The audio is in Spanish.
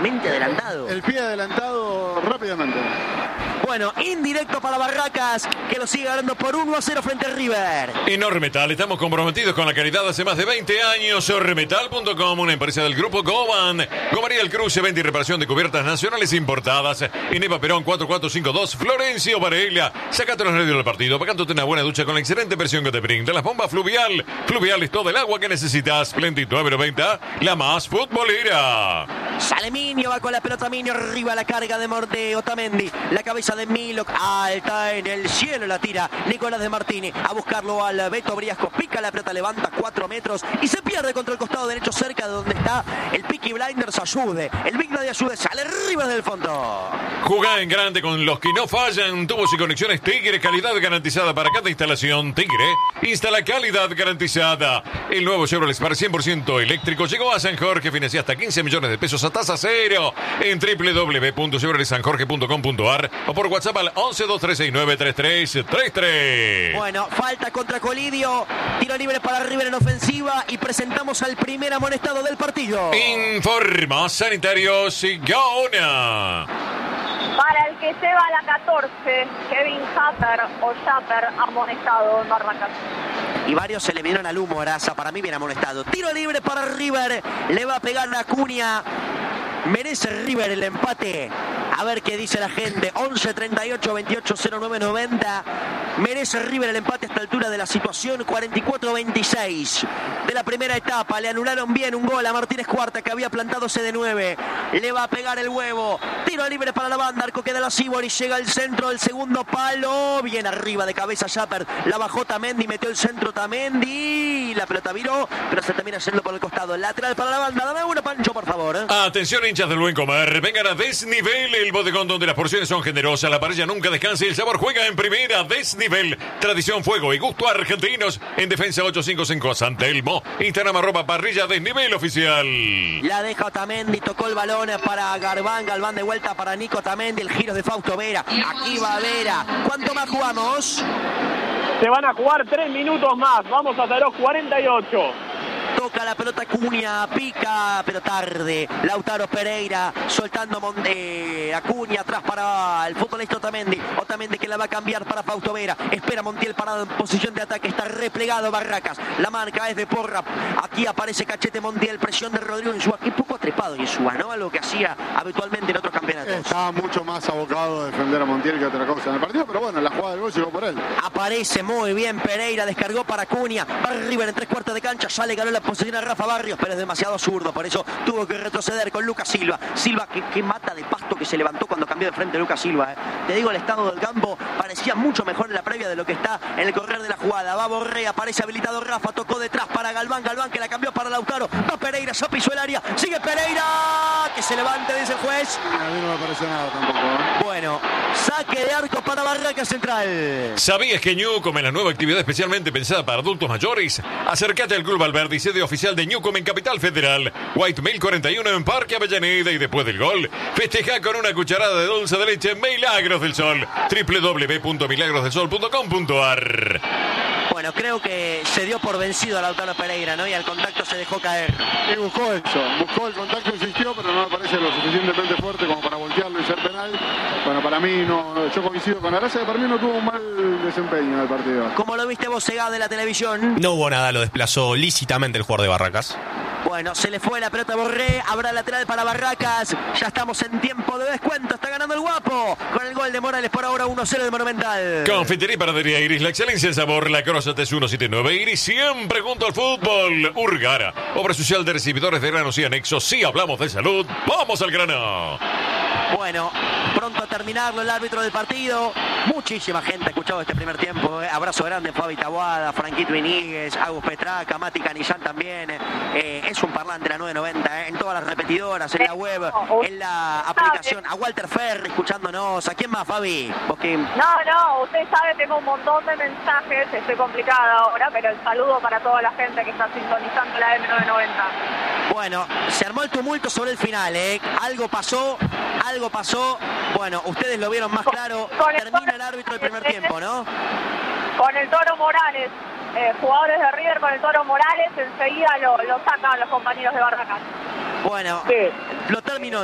ligeramente adelantado. El pie adelantado rápidamente. Bueno, indirecto para Barracas, que lo sigue ganando por 1-0 frente a River. En Ormetal estamos comprometidos con la calidad hace más de 20 años. Ormetal.com, una empresa del grupo Goban. Gomaría el Cruce, venta y reparación de cubiertas nacionales importadas. En Eva Perón 4452, Florencio Varela. Sácate los nervios del partido, pagándote una buena ducha con la excelente presión que te brinda las bombas Fluvial. Fluvial es todo el agua que necesitas. Splendid 990, la más futbolera. Sale Minio, va con la pelota Minio, arriba la carga de Otamendi. La cabeza de Milok, alta en el cielo, la tira Nicolás de Martini. A buscarlo al Beto Briasco, pica la pelota, levanta 4 metros y se pierde contra el costado derecho, cerca de donde está el Peaky Blinders Ayude. El Vigna de Ayude sale arriba del fondo. Jugá en grande con los que no fallan. Tubos y conexiones Tigre, calidad garantizada para cada instalación. Tigre, instala calidad garantizada. El nuevo Chevrolet Spark 100% eléctrico llegó a San Jorge, financia hasta 15 millones de pesos a tasa cero en www.chevroletsanjorge.com.ar o por WhatsApp al 1123693333. Bueno, falta contra Colidio, tiro libre para River en ofensiva y presentamos al primer amonestado del partido. Informa Sanitarios y Gaona. Para el que lleva la 14, Kevin Hatter o Shatter, amonestado en Barracas. Y varios se le vinieron al humo, Araza, para mí bien amonestado. Tiro libre para River, le va a pegar la Acuña. Merece River el empate. A ver qué dice la gente. 11 38 28 09 90. Merece River el empate a esta altura de la situación. 44-26 de la primera etapa. Le anularon bien un gol a Martínez Cuarta, que había plantado de 9. Le va a pegar el huevo. Tiro libre para la banda. Arco queda la Sibori. Llega el centro del segundo palo. Bien arriba de cabeza Shapper. La bajó Tamendi. Metió el centro Tamendi. La pelota viró, pero se termina yendo por el costado. Lateral para la banda. Dame una, Pancho, por favor. Atención, hinchas del buen comer. Vengan a Desnivel, el bodegón donde las porciones son generosas, la parrilla nunca descansa y el sabor juega en primera. Desnivel, tradición, fuego y gusto argentinos. En Defensa 855 San Telmo. Instagram @parrilla Desnivel oficial. La deja Otamendi, tocó el balón para Galván de vuelta para Nico Otamendi. El giro de Fausto Vera. Aquí va Vera. ¿Cuánto más jugamos? Se van a jugar 3 minutos más. Vamos hasta los 48. Toca la pelota Acuña, pica, pero tarde. Lautaro Pereira soltando Acuña atrás para el futbolista Otamendi. Otamendi que la va a cambiar para Fausto Vera. Espera Montiel parado en posición de ataque. Está replegado Barracas. La marca es de Porra. Aquí aparece Cachete Montiel. Presión de Rodrigo Insúa. Qué poco trepado Insúa, ¿no? Algo que hacía habitualmente en otros campeonatos. Estaba mucho más abocado a defender a Montiel que otra cosa en el partido, pero bueno, la jugada del gol llegó por él. Aparece muy bien Pereira. Descargó para Acuña. Para River en 3/4 de cancha. Ya le ganó la posición a Rafa Barrios, pero es demasiado zurdo, por eso tuvo que retroceder con Lucas Silva. Silva que mata de pasto que se levantó cuando cambió de frente a Lucas Silva. Te digo, el estado del campo parecía mucho mejor en la previa de lo que está en el correr de la jugada. Va Borré, aparece habilitado Rafa, tocó detrás para Galván que la cambió para Lautaro. Va Pereira, ya pisó el área, sigue Pereira, que se levante, dice el juez. A mí no me parece nada tampoco. Bueno, saque de arco para Barracas Central. ¿Sabías que Newcom es la nueva actividad especialmente pensada para adultos mayores? Acércate al Club Alberdi, sede oficial de Newcom en Capital Federal. White Mail 41 en Parque Avellaneda, y después del gol, festeja con una cucharada de dulce de leche Milagros del Sol. www.milagrosdelsol.com.ar. Bueno, creo que se dio por vencido a Lautaro Pereira, ¿no? Y al contacto se dejó caer. Y buscó eso, buscó el contacto, insistió, pero no me parece lo suficientemente fuerte como para voltearlo y ser penal. Bueno, para mí no, yo coincido con Araza, que para mí no tuvo un mal desempeño en el partido. ¿Cómo lo viste vos, Segada, de la televisión? No hubo nada, lo desplazó lícitamente el jugador de Barracas. Bueno, se le fue la pelota a Borré, habrá lateral para Barracas. Ya estamos en tiempo de descuento, está ganando el Guapo. Con el gol de Morales por ahora 1-0 de Monumental. Confitería y Panadería Iris, la excelencia en sabor, la Cross AT 179 Iris, siempre junto al fútbol. Urgara, obra social de recibidores de granos y anexos. Si hablamos de salud, vamos al grano. Bueno, pronto a terminarlo el árbitro del partido. Muchísima gente ha escuchado este primer tiempo. Abrazo grande, Fabi Taboada, Franquito Iníguez, Agus Petraca, Mati Canillán también. Es un parlante la 990, en todas las repetidoras, en la web, en la aplicación. A Walter Ferri escuchándonos. ¿A quién más, Fabi? No, usted sabe, tengo un montón de mensajes. Estoy complicada ahora, pero el saludo para toda la gente que está sintonizando la M990. Bueno, se armó el tumulto sobre el final, ¿eh? Algo pasó. Bueno, ustedes lo vieron más claro. Termina el árbitro del primer tiempo, ¿no? Con el Toro Morales, jugadores de River con el Toro Morales, enseguida lo sacan los compañeros de Barracas. Bueno, lo terminó.